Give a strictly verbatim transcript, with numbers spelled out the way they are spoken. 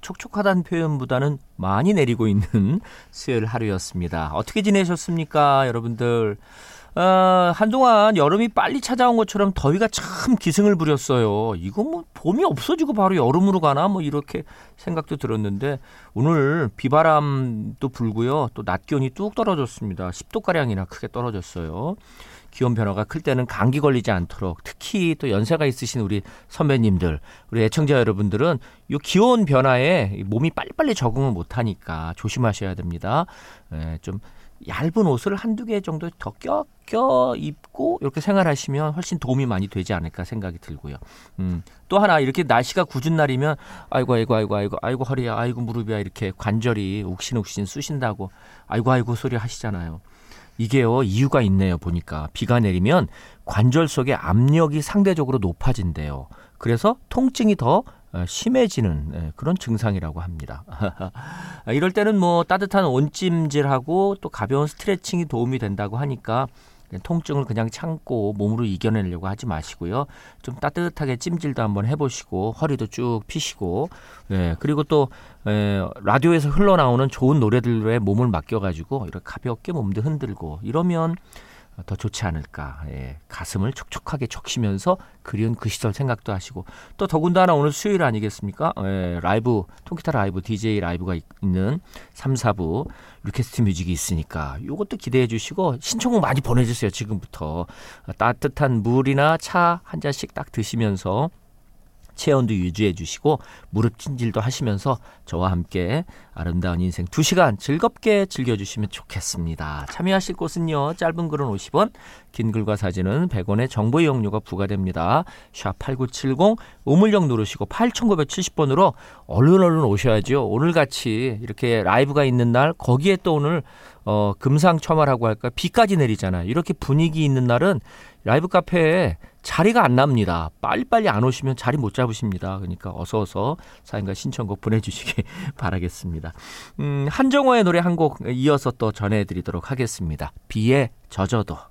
촉촉하다는 표현보다는 많이 내리고 있는 수요일 하루였습니다. 어떻게 지내셨습니까, 여러분들? 어, 한동안 여름이 빨리 찾아온 것처럼 더위가 참 기승을 부렸어요. 이거 뭐 봄이 없어지고 바로 여름으로 가나 뭐 이렇게 생각도 들었는데 오늘 비바람도 불고요. 또 낮 기온이 뚝 떨어졌습니다. 십 도가량이나 크게 떨어졌어요. 기온 변화가 클 때는 감기 걸리지 않도록 특히 또 연세가 있으신 우리 선배님들, 우리 애청자 여러분들은 이 기온 변화에 몸이 빨리빨리 적응을 못하니까 조심하셔야 됩니다. 예, 좀 얇은 옷을 한두 개 정도 더 껴, 껴 입고 이렇게 생활하시면 훨씬 도움이 많이 되지 않을까 생각이 들고요. 음, 또 하나 이렇게 날씨가 궂은 날이면 아이고 아이고 아이고 아이고 아이고 허리야 아이고 무릎이야 이렇게 관절이 욱신욱신 쑤신다고 아이고 아이고 소리 하시잖아요. 이게요 이유가 있네요. 보니까 비가 내리면 관절 속의 압력이 상대적으로 높아진대요. 그래서 통증이 더 심해지는 그런 증상이라고 합니다. 이럴 때는 뭐 따뜻한 온찜질하고 또 가벼운 스트레칭이 도움이 된다고 하니까 통증을 그냥 참고 몸으로 이겨내려고 하지 마시고요. 좀 따뜻하게 찜질도 한번 해보시고 허리도 쭉 펴시고 예, 그리고 또 예, 라디오에서 흘러나오는 좋은 노래들에 몸을 맡겨가지고 이렇게 가볍게 몸도 흔들고 이러면 더 좋지 않을까. 예, 가슴을 촉촉하게 적시면서 그리운 그 시절 생각도 하시고 또 더군다나 오늘 수요일 아니겠습니까? 예, 라이브 통기타 라이브 디제이 라이브가 있는 삼, 사부 리퀘스트 뮤직이 있으니까 이것도 기대해 주시고 신청곡 많이 보내주세요. 지금부터 따뜻한 물이나 차 한 잔씩 딱 드시면서 체온도 유지해 주시고 무릎 찜질도 하시면서 저와 함께 아름다운 인생 두 시간 즐겁게 즐겨주시면 좋겠습니다. 참여하실 곳은요. 짧은 글은 오십 원, 긴 글과 사진은 백 원의 정보 이용료가 부과됩니다. 샵 팔구칠공 우물령 누르시고 팔천구백칠십 번으로 얼른 얼른 오셔야죠. 오늘같이 이렇게 라이브가 있는 날 거기에 또 오늘 어, 금상첨화라고 할까 비까지 내리잖아요. 이렇게 분위기 있는 날은 라이브 카페에 자리가 안 납니다. 빨리빨리 안 오시면 자리 못 잡으십니다. 그러니까 어서 어서 사연과 신청곡 보내주시기 바라겠습니다. 음, 한정호의 노래 한 곡 이어서 또 전해드리도록 하겠습니다. 비에 젖어도.